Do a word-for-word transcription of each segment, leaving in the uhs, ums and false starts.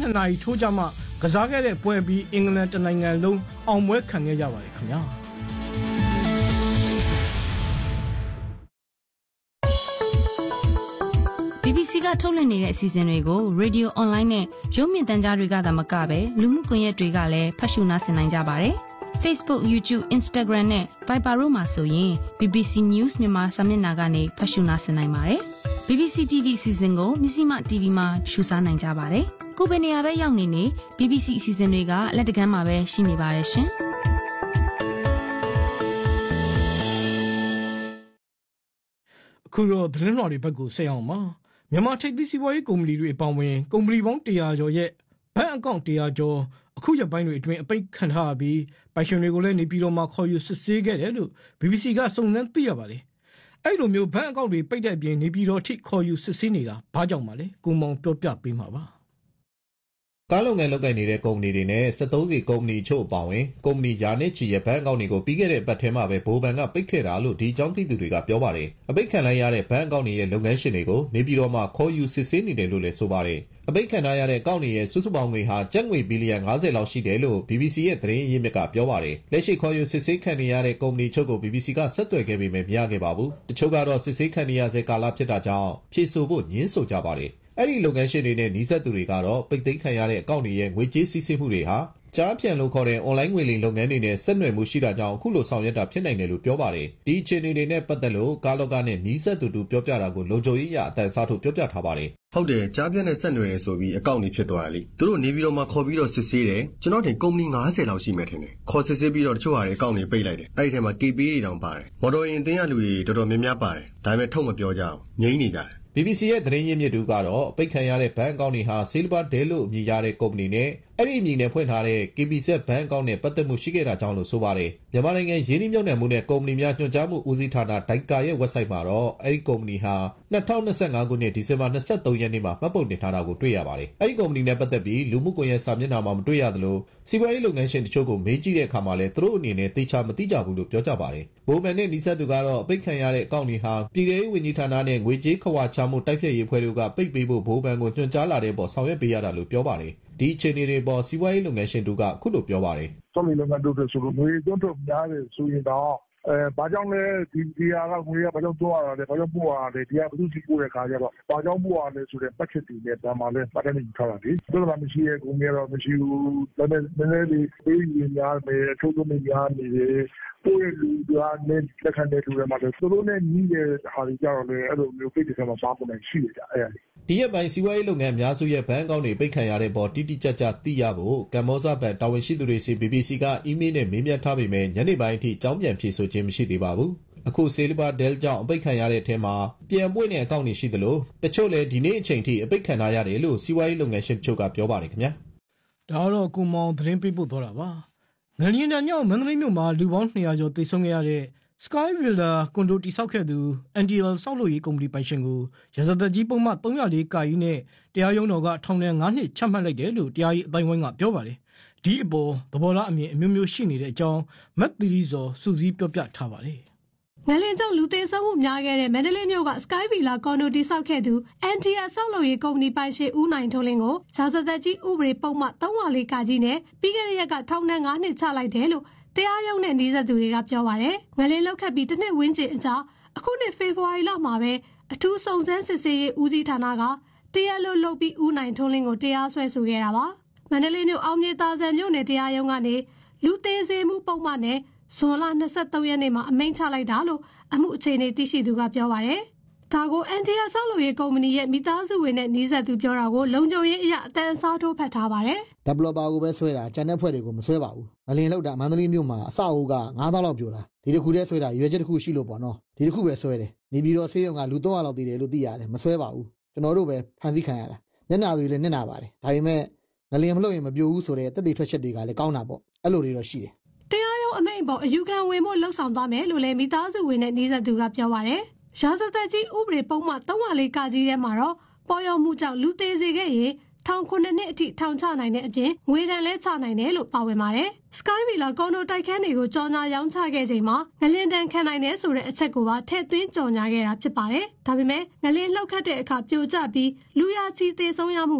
နှစ်နာရီထိုးကြမှကစားခဲ့တဲ့ပွဲပြီးအင်္ဂလန်တနိုင်ငံလုံးအောင်ပွဲခံခဲ့ကြပါတယ်ခင်ဗျာ B B C ကထုတ်လွှင့်နေတဲ့အစီအစဉ်တွေကို Radio Online နဲ့ရုပ်မြင်သံကြားတွေကသာမကပဲလူမှုကွန်ရက်တွေကလည်းဖတ်ရှုနားဆင်နိုင်ကြပါတယ်။ Facebook, YouTube, Instagram နဲ့ Viber တို့မှာဆိုရင် B B C News မြန်မာစာမျက်နှာကနေဖတ်ရှုနားဆင်နိုင်ပါတယ်။ B B C တီ ဗီ အစီအစဉ်ကိုမြစီမ တီ ဗီ မှာရှုစားနိုင်ကြပါတယ်။ကိုယ်ပဲနေရာပဲရောက်နေနေ B B C အစီအစဉ်တွေကလက်တကမ်းမှာပဲရှိနေပါတယ်ရှင်။အခုတော့သတင်းတော်တွေဘက်ကိုဆက်အောင်ပါမြန်မာထိပ်သီးစီးပွားရေးကုမ္ပဏီတွေအပေါင်းဝင်ကုမ္ပဏီပေါင်းတရာကျော်ရဲ့ဘဏ်အကောင့်တရာကျော်အခုရက်ပိုင်းတွေအတွင်းအပိတ်ခံထားပြီးပိုင်ရှင်တွေကိုလည်းနေပြည်တော်မှာခေါ်ယူစစ်ဆေးခဲ့တယ်လို့ B B C ကစုံစမ်းသိရပါတယ်အဲ့လိုမျိုးဘဏ်အကောင့်တွေပိတ်တဲ့အပြင်နေပြည်တော်ထိခေါ်ယူစစ်ဆေးနေတာဘာကြောင့်ပါလဲကိုမောင်ပြောပြပေးမှာပါကားလုပ်ငန်းလုပ်ကိုင်နေတဲ့ကုမ္ပဏီတွေနဲ့စက်သုံးဆီကုမ္ပဏီချို့အပါအဝင်ကုမ္ပဏီယာနဲ့ချီရဲ့ဘဏ်အကောင့်တွေကိုပြီးခဲ့တဲ့အပတ်ထဲမှာပဲဘိုးဘဏ်ကပိတ်ခဲ့တာလို့ဒီအကြောင်းသိသူတွေကပြောပါတယ်။အပိတ်ခံလိုက်ရတဲ့ဘဏ်အကောင့်တွေရဲ့လုပ်ငန်းရှင်တွေကိုနေပြည်တော်မှာခေါ်ယူစစ်ဆေးနေတယ်လို့လည်းဆိုပါတယ်။အပိတ်ခံရတဲ့အကောင့်တွေရဲ့စုစုပေါင်းငွေဟာကျပ်ငွေဘီလီယံငါးဆယ်လောက်ရှိတယ်လို့ B B C ရဲ့သတင်းရင်းမြစ်ကပြောပါတယ်။လက်ရှိခေါ်ယူစစ်ဆေးခံနေရတဲ့ကုမ္ပဏီချို့ကို B B C ကဆက်သွယ်ခဲ့ပေမဲ့မရခဲ့ပါဘူး။တချို့ကတော့စစ်ဆေးခံနေရဆဲကာလဖြစ်တာကြောင့်ဖြေဆိုဖို့ညှင်းဆိုကြပါတယ်။အဲ့ဒီလုပ်ငန်းရှင်တွေနဲ့နှီးစပ်သူတွေကတော့ပိတ်သိမ်းခံရတဲ့အကောင့်တွေရဲ့ငွေကြေးစီးဆင်းမှုတွေဟာကြားပြန်လို့ခေါ်တဲ့ online ငွေလိမ်လုပ်ငန်းတွေနဲ့ဆက်နွယ်မှုရှိတာကြောင့်အခုလိုဆောင်ရွက်တာဖြစ်နိုင်တယ်လို့ပြောပါတယ်။ဒီအခြေအနေတွေနဲ့ပတ်သက်လို့ကားလောကနဲ့နှီးစပ်သူတို့ပြောပြတာကိုလုံခြုံရေးအရအတန်စားထုတ်ပြောပြထားပါတယ်။ဟုတ်တယ်ကြားပြန်နဲ့ဆက်နွယ်နေဆိုပြီးအကောင့်တွေဖြစ်သွားတယ်လေ။သူတို့နေပြီးတော့မှခေါ်ပြီးတော့စစ်ဆေးတယ်။ကျွန်တော်တင်ကုမ္ပဏီငါးဆယ်လောက်ရှိမှထင်တယ်။ခေါ်စစ်ဆေးပြီးတော့တချို့ဟာတွေအကောင့်တွေပိတ်လိုက်တယ်။အဲ့ဒီထဲမှာ K P A တောင်ပါတယ်။မော်တော်ယာဉ်အသင်းရလူတွေတော်တော်များများပါတယ်။ဒါပေမဲ့ထုတ်မပြောကြအောင်ငြိမ်းနေကြတယ် B B C ရဲ့သတင်းရင်းမြစ်တူကတော့ပိတ်ခံရတဲ့ဘဏ်အကောင့်တွေဟာ Silver Dell လို့အမည်ရတဲ့ကုမ္ပဏီနဲ့အဲ့ဒီအမည်နဲ့ဖွင့်ထားတဲ့ K B Z ဘဏ်အကောင့်နဲ့ပတ်သက်မှုရှိခဲ့တာကြောင့်လို့ဆိုပါတယ်။မြန်မာနိုင်ငံရင်းနှီးမြှုပ်နှံမှုနဲ့ကုမ္ပဏီများညွှန်ကြားမှုဦးစီးဌာနဒိုင်ကာရဲ့ website မှာတော့အဲ့ဒီကုမ္ပဏီဟာ၂၀၂၅ခုနှစ်ဒီဇင်ဘာ၂၃ရက်နေ့မှာမှတ်ပုံတင်ထားတာကိုတွေ့ရပါတယ်။အဲ့ဒီကုမ္ပဏီနဲ့ပတ်သက်ပြီးလူမှုကွန်ရက်စာမျက်နှာမှာမတွေ့ရသလိုစီးပွားရေးလုပ်ငန်းရှင်တချို့ကိုမေးကြည့်တဲ့အခါမှာလည်းသူတို့အနေနဲ့သိချာမသိကြဘူးလို့ပြောကြပါတယ်။ဘိုးဘန်နဲ့နီးစပ်သူကတော့ပိတ်ခံရတဲ့အကောင့်တွေဟာပြည်ထောင်စုဝန်ကြီးဌာနနဲ့ငွေကြေးခွာချမှုတိုက်ဖျက်ရေးဖွဲ့တို့ကပိတ်ပေးဖို့ဘိုးဘန်ကိုညွှန်ကြားလာတဲ့ပေါ်ဆောင်ရွက်ပေးရတာလို့ပြောပါတယ်။ဒီအခြေအနေတွေပေါ်စီးပွားရေးလုပ်ငန်းရှင်တို့ကအခုလိုပြောပါတယ်။စောင့်နေလုပ်ငန်းတို့ဆိုလို့ငွေသွင်းထုတ်များတယ်ဆိုရင်တော့အဲဘာကြောင့်လဲဒီဒီဟာကငွေကဘာကြောင့်သွင်းရတာလဲဘာကြောင့်ပို့ရတာလဲဒီကဘယ်သူစီပို့တဲ့ခါကျတော့ဘာကြောင့်ပို့ရလဲဆိုတဲ့ပတ်ချက်တွေနဲ့ဒါမှလည်းပတ်တယ်ယူထားတာလေ။ဒါမှမရှိရဲ့ကုမ္ပဏီတော့မရှိဘူး။ဒါပေမဲ့နည်းနည်းလေးပေးရင်များမယ်အချို့ကုန်များနေတယ်ပို့ရလူကလည်းလက်ခံတဲ့လူတွေမှာလည်းသူတို့နဲ့ညီးတဲ့ဟာတွေကြတော့လေအဲ့လိုမျိုးပိတ်တဲ့ဆမှာစားပုံနဲ့ရှိတယ်ကြအဲ့ဒါဒီရက်ပိုင်းစီးပွားရေးလုပ်ငန်းအများစုရဲ့ဘဏ်အကောင့်တွေပိတ်ခံရတဲ့ပေါ်တိတိကျကျသိရဖို့ကမ္ဘောဇဘဏ်တာဝန်ရှိသူတွေစီ B B C ကအီးမေးလ်နဲ့မေးမြန်းထားပေမဲ့ညနေပိုင်းအထိအကြောင်းပြန်ဖြေဆိုခြင်းမရှိသေးပါဘူး။အခု Silver Dell ကြောင့်အပိတ်ခံရတဲ့အထက်မှာပြန်ပွင့်တဲ့အကောင့်တွေရှိသလိုတချို့လည်းဒီနေ့အချိန်ထိအပိတ်ခံထားရတယ်လို့စီးပွားရေးလုပ်ငန်းရှင်တို့ကပြောပါတယ်ခင်ဗျာ။ဒါတော့ကိုမောင်သတင်းပေးပို့တော့တာပါ။ငလျင်တန်ညောင်းမန္တလေးမြို့မှာလူပေါင်း၂ရာကျော်သေဆုံးခဲ့ရတဲ့ Sky Villa ကွန်ဒိုတိဆောက်ခဲ့သူ N T L ဆောက်လုပ်ရေးကုမ္ပဏီပိုင်ရှင်ကိုရာဇသက်ကြီးပုံမှန်၃၀၄ကာကြီးနဲ့တရားရုံးတော်ကထောင်ဒဏ်၅နှစ်ချမှတ်လိုက်တယ်လို့တရားရေးအတိုင်းဝိုင်းကပြောပါတယ်။ဒီအပေါ်သဘောထားအမြင်အမျိုးမျိုးရှိနေတဲ့အကြောင်းမတ်သီရီဇော်စုစည်းပြောပြထားပါတယ်ငလင်ကြောင့်လူသေဆုံးမှုများခဲ့တဲ့မန္တလေးမြို့က Sky Villa ကွန်ဒိုတိဆောက်ခဲ့သူ N T L ဆောက်လုပ်ရေးကုမ္ပဏီပိုင်ရှင်ဦးနိုင်ထွန်းလင်းကိုရာဇသက်ကြီးဥပဒေပုံမှန်၃၀၄ကာကြီးနဲ့ပြီးခဲ့တဲ့ရက်ကထောင်ဒဏ်၅နှစ်ချလိုက်တယ်လို့တရားရုံးနဲ့နှီးစပ်သူတွေကပြောပါတယ်။ငလင်လောက်ခတ်ပြီးတစ်နှစ်ဝန်းကျင်အကြာအခုနှစ်ဖေဖော်ဝါရီလမှာပဲအထူးစုံစမ်းစစ်ဆေးရေးဦးစီးဌာနကတရားလို့လုပ်ပြီးဦးနိုင်ထွန်းလင်းကိုတရားစွဲဆိုခဲ့တာပါ။မန္တလေးမြို့အောင်မြေသာဆန်မြို့နယ်တရားရုံးကနေလူသေးစေမှုပုံမှန်နဲ့ဇွန်လ၂၃ရက်နေ့မှာအမိန့်ချလိုက်တာလို့အမှုအခြေအနေသိရှိသူကပြောပါတယ်။ဒါကို N T L ဆောက်လုပ်ရေးကုမ္ပဏီရဲ့မိသားစုဝင်နဲ့နှီးစပ်သူပြောတာကိုလုံခြုံရေးအရာအတန်အစားထိုးဖတ်ထားပါတယ်။ Developer ကိုပဲဆွဲတာကျန်တဲ့ဖွဲ့တွေကိုမဆွဲပါဘူး။ငလင်လောက်တာမန္တလေးမြို့မှာအစအုပ်ကငါးသောင်းလောက်ပြောတာ။ဒီတစ်ခုတည်းဆွဲတာရွေချက်တစ်ခုရှိလို့ပေါ့နော်။ဒီတစ်ခုပဲဆွဲတယ်။နေပြီးတော့ဆေးရုံကလူ၃ရာလောက်တည်တယ်လို့သိရတယ်မဆွဲပါဘူး။ကျွန်တော်တို့ပဲဖန်ဆီးခံရတာ။မျက်နှာတွေလည်းနစ်နာပါတယ်။ဒါပေမဲ့ငလင်မလို့ရင်မပြိုဘူးဆိုတဲ့တက်တည်ထွက်ချက်တွေကလည်းကောင်းတာပေါ့။အဲ့လိုတွေတော့ရှိတယ်။တရားရုံးအမိန့်ပေါ်အယူခံဝင်ဖို့လှုံ့ဆော်သွားမယ်လို့လည်းမိသားစုဝင်နဲ့နှီးစပ်သူကပြောပါတယ်။ရာဇသက်ကြီးဥပဒေပုံမှန်၃၀၄ကာကြီးထဲမှာတော့ပေါ်ရောက်မှုကြောင့်လူသေးစေခဲ့ရင်ထောင်ခုနှစ်နှစ်အထိထောင်ချနိုင်တဲ့အပြင်ငွေဒဏ်လည်းချနိုင်တယ်လို့ပါဝင်ပါတယ်။ Sky Villa ကွန်ဒိုတိုက်ခန်းတွေကိုကြော်ညာရောင်းချခဲ့ချိန်မှာငလင်တန်ခံနိုင်တယ်ဆိုတဲ့အချက်ကိုပါထည့်သွင်းကြော်ညာခဲ့တာဖြစ်ပါတယ်။ဒါပေမဲ့ငလင်လှုပ်ခတ်တဲ့အခါပြိုကျပြီးလူရချီသေဆုံးရမှုမှာ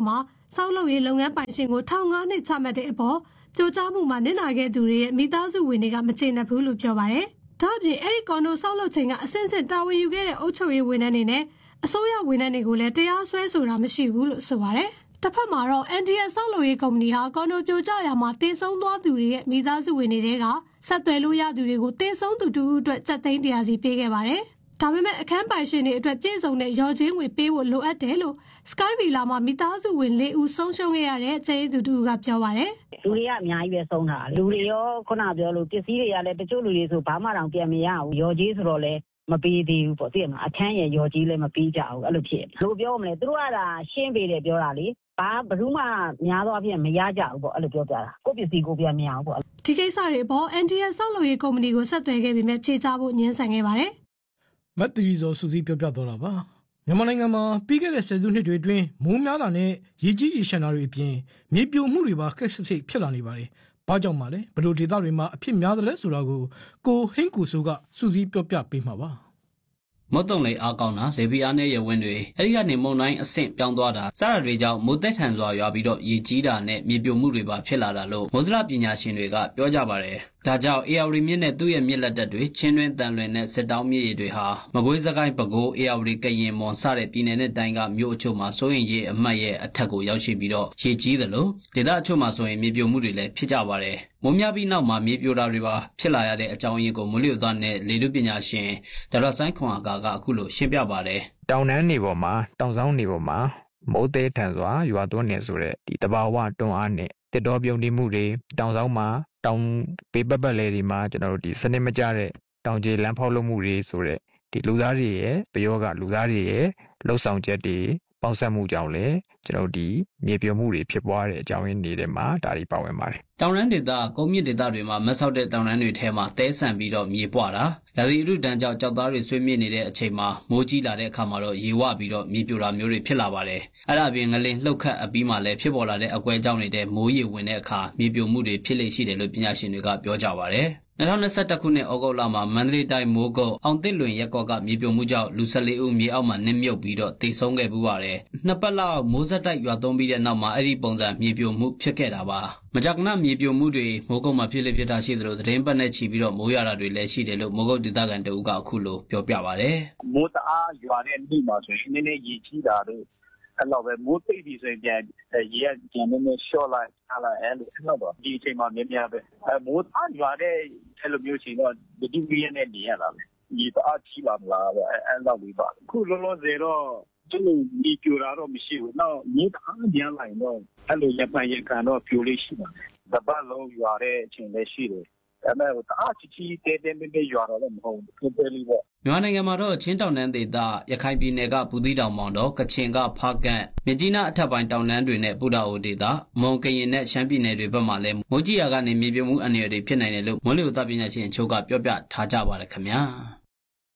စောက်လုပ်ရေးလုပ်ငန်းပိုင်ရှင်ကိုထောင်ငါးနှစ်ချမှတ်တဲ့အပေါ်ကြိုးကြားမှုမှာနစ်နာခဲ့သူတွေရဲ့မိသားစုဝင်တွေကမကျေနပ်ဘူးလို့ပြောပါတယ်။ဒါ့အပြင်အဲ့ဒီကွန်ဒိုဆောက်လုပ်ချိန်ကအစင်းစင်တာဝန်ယူခဲ့တဲ့အုပ်ချုပ်ရေးဝန်ထမ်းတွေနဲ့အစိုးရဝန်ထမ်းတွေကိုလည်းတရားစွဲဆိုတာမရှိဘူးလို့ဆိုပါတယ်။တစ်ဖက်မှာတော့ N T S ဆောက်လုပ်ရေးကုမ္ပဏီဟာကွန်ဒိုပြိုကျရာမှာတေဆုံးသွားသူတွေရဲ့မိသားစုဝင်တွေကဆက်သွယ်လို့ရသူတွေကိုတေဆုံးသူတူအတွက်စက်သိန်းတရားစီပေးခဲ့ပါတယ်။ဒါပေမဲ့အခန်းပိုင်ရှင်တွေအတွက်ပြည်စုံတဲ့ရော်ချင်းငွေပေးဖို့လိုအပ်တယ်လို့ Sky Villa မှာမိသားစုဝင်လေးဦးဆုံးရှုံးခဲ့ရတဲ့ကျေးသူတူကပြောပါတယ်။လူတွေကအများကြီးပဲဆုံးတာလူတွေရောခုနပြောလို့ပစ္စည်းတွေကလည်းတချို့လူတွေဆိုဘာမှတောင်ပြန်မရဘူးရော်ကြီးဆိုတော့လေမပေးသေးဘူးပေါ့သိရမလားအခန်းရဲ့ရော်ကြီးလည်းမပေးကြဘူးအဲ့လိုဖြစ်လို့ပြောမလဲသူတို့ကဒါရှင်းပေးတယ်ပြောတာလေဘာဘယ်သူမှများသောအဖြစ်မရကြဘူးပေါ့အဲ့လိုပြောပြတာကိုပစ္စည်းကိုပြန်မရဘူးပေါ့ဒီကိစ္စတွေပေါ် N T S ဆောက်လုပ်ရေးကုမ္ပဏီကိုဆက်သွယ်ခဲ့ပြီးမြဖြေချဖို့ညှင်းဆန်ခဲ့ပါတယ်မတ်တီရီဇော်စူစီပြောပြတော့တာပါမြန်မာနိုင်ငံမှာပြီးခဲ့တဲ့ဆယ်စုနှစ်တွေအတွင်းမိုးများတာနဲ့ရေကြီးရေရှမ်းတာတွေအပြင်မြေပြိုမှုတွေပါခက်ဆစ်ဆစ်ဖြစ်လာနေပါတယ်။ဘာကြောင့်မှလဲဘယ်လိုဒေသတွေမှာအဖြစ်များသလဲဆိုတာကိုကိုဟင်းကူဆိုကစူစီပြောပြပေးမှာပါမုတ်တုံလေအားကောင်းတာလေပီအားနဲ့ရဝင်းတွေအဲဒီကနေမုန်တိုင်းအဆင့်ပြောင်းသွားတာစတာတွေကြောင့်မိုးသက်ထန်စွာရွာပြီးတော့ရေကြီးတာနဲ့မြေပြိုမှုတွေပါဖြစ်လာတာလို့မိုးစလပညာရှင်တွေကပြောကြပါတယ်ဒါကြောင့် A R D မြစ်နဲ့သူ့ရဲ့မြစ်လက်တက်တွေချင်းတွင်းတန်လွင်နဲ့စစ်တောင်းမြစ်တွေဟာမကွေးစကိုင်းပဲခူး A R D ကရင်မွန်စတဲ့ပြည်နယ်နဲ့တိုင်းကမြို့အချို့မှာစိုးရင်ရေအမှတ်ရဲ့အထက်ကိုရောက်ရှိပြီးတော့ရေကြီးတယ်လို့ဒေသအချို့မှာဆိုရင်မြေပြိုမှုတွေလည်းဖြစ်ကြပါတယ်မိုးများပြီးနောက်မှာမြေပြိုတာတွေပါဖြစ်လာရတဲ့အကြောင်းရင်းကိုမိုးလေဝသနဲ့လေထုပညာရှင်ဒေါက်တာဆိုင်းခွန်အားကအခုလိုရှင်းပြပါတယ်တောင်တန်းနေပေါ်မှာတောင်ဆောင်နေပေါ်မှာမိုးသေးထန်စွာရွာသွန်းနေဆိုတဲ့ဒီတဘာဝတွန်းအားနဲ့တစ်တော်ပြုံနေမှုတွေတောင်ဆောင်မှာတောင်ပေပတ်ပတ်လဲတွေမှာကျွန်တော်တို့ဒီစနစ်မကျတဲ့တောင်ကျေလမ်းဖောက်လုပ်မှုတွေဆိုတဲ့ဒီလူသားတွေရဲ့ပယောကလူသားတွေရဲ့လှုပ်ဆောင်ချက်တွေပေါင်းစပ်မှုကြောင့်လည်းကျွန်တော်ဒီမြေပြိုမှုတွေဖြစ်ပွားတဲ့အကြောင်းရင်းတွေမှာဒါတွေပါဝင်ပါတယ်တောင်ရန်ဒေသကုန်းမြင့်ဒေသတွေမှာမဆောက်တဲ့တောင်ရန်တွေထဲမှာတဲဆန်ပြီးတော့မြေပွားတာရာသီဥတုတန်းကြောင့်ကြောက်သားတွေဆွေးမြေ့နေတဲ့အချိန်မှာမိုးကြီးလာတဲ့အခါမှာတော့ရေဝပြီးတော့မြေပြိုတာမျိုးတွေဖြစ်လာပါတယ်အဲ့ဒါအပြင်ငလင်လှုပ်ခတ်အပြီးမှလည်းဖြစ်ပေါ်လာတဲ့အကွဲကြောင့်နေတဲ့မိုးရေဝင်တဲ့အခါမြေပြိုမှုတွေဖြစ်လေရှိတယ်လို့ပညာရှင်တွေကပြောကြပါတယ်၂၀၂၁ခုနှစ်ဩဂုတ်လမှာမန္တလေးတိုင်းမိုးကုတ်အောင်တစ်လွင်ရက်ကွက်ကမြေပြိုမှုကြောင့်လူ၁၄ဦးမြေအောက်မှာနစ်မြုပ်ပြီးတော့တေဆုံးခဲ့ပူပါတယ်။နှစ်ပတ်လောက်မိုးဆက်တိုက်ရွာသွန်းပြီးတဲ့နောက်မှာအဲ့ဒီပုံစံမြေပြိုမှုဖြစ်ခဲ့တာပါ။မကြာခဏမြေပြိုမှုတွေမိုးကုတ်မှာဖြစ်လေဖြစ်တာရှိသလိုသတင်းပတ်နဲ့ချီပြီးတော့မိုးရတာတွေလည်းရှိတယ်လို့မိုးကုတ်ဒေသခံတအုပ်ကအခုလိုပြောပြပါတယ်။မိုးတအားရွာတဲ့နေ့မှာဆိုရင်နည်းနည်းရေကြီးတာတို့အဲ့တော့ပဲမိုးသိပ်ပြီးဆိုရင်ပြန်ရေကကျန်နေနေရှော့လိုက်ထားလိုက်အဲ့လိုအဲ့တော့ဒီအချိန်မှာမြင်များပဲအဲမိုးအားရွာတဲ့အဲ့လိုမျိုးချိန်တော့ဒီဒီရနဲ့နေရတာပဲဒီအားချီလာမလားပဲအဲ့တော့ပြီးပါခုလုံးလုံးစေတော့ဒီလိုဒီပြူတာတော့မရှိဘူးတော့မြေအားပြန်လာရင်တော့အဲ့လိုရပိုင်ရကန်တော့ပြိုလေးရှိပါတယ်တပတ်လုံးရွာတဲ့အချိန်လည်းရှိတယ်အဲ့မဲ့တအားချီချီတဲတဲမဲမဲရွာတော့လည်းမဟုတ်ဘူးပြဲလေးပေါ့မြန်မာနိုင်ငံမှာတော့ချင်းတောင်တန်းဒေသရခိုင်ပြည်နယ်ကပူသီးတောင်မောင်တော်ကချင်ကဖားကန့်မြကြီးနားအထက်ပိုင်းတောင်တန်းတွေနဲ့ပူတာအိုဒေသမွန်ကရင်နဲ့ရှမ်းပြည်နယ်တွေဘက်မှာလည်းမိုးကြီးရာကနေမြေပြိုမှုအန္တရာယ်တွေဖြစ်နိုင်တယ်လို့မိုးလေဝသပညာရှင်အချို့ကပြောပြထားကြပါတယ်ခင်ဗျာ